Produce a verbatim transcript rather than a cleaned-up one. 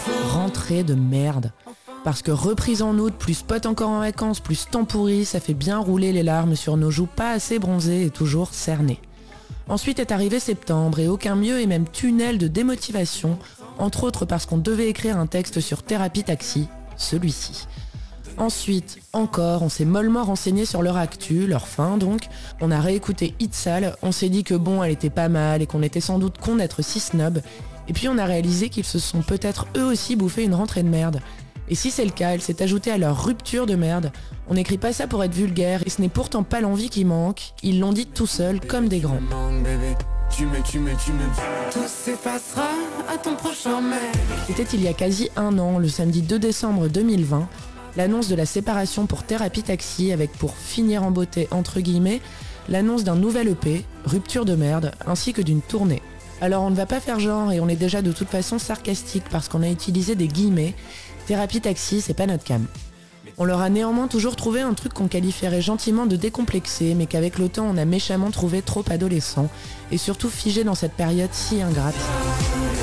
Rentrée de merde. Parce que reprise en août, plus pote encore en vacances, plus temps pourri, ça fait bien rouler les larmes sur nos joues pas assez bronzées et toujours cernées. Ensuite est arrivé septembre et aucun mieux et même tunnel de démotivation, entre autres parce qu'on devait écrire un texte sur Thérapie Taxi, celui-ci. Ensuite, encore, on s'est mollement renseigné sur leur actu, leur fin donc, on a réécouté Hit Sale, on s'est dit que bon, elle était pas mal et qu'on était sans doute con d'être si snob, et puis on a réalisé qu'ils se sont peut-être eux aussi bouffé une rentrée de merde. Et si c'est le cas, elle s'est ajoutée à leur rupture de merde. On n'écrit pas ça pour être vulgaire, et ce n'est pourtant pas l'envie qui manque, ils l'ont dit tout seuls, comme des grands. Tu me, tu me, tu me... Tout s'effacera à ton prochain mail. C'était il y a quasi un an, le samedi deux décembre deux mille vingt, l'annonce de la séparation pour Thérapie Taxi avec pour finir en beauté, entre guillemets, l'annonce d'un nouvel E P, Rupture de merde, ainsi que d'une tournée. Alors on ne va pas faire genre et on est déjà de toute façon sarcastique parce qu'on a utilisé des guillemets. Thérapie Taxi, c'est pas notre cam. On leur a néanmoins toujours trouvé un truc qu'on qualifierait gentiment de décomplexé, mais qu'avec le temps on a méchamment trouvé trop adolescent, et surtout figé dans cette période si ingrate.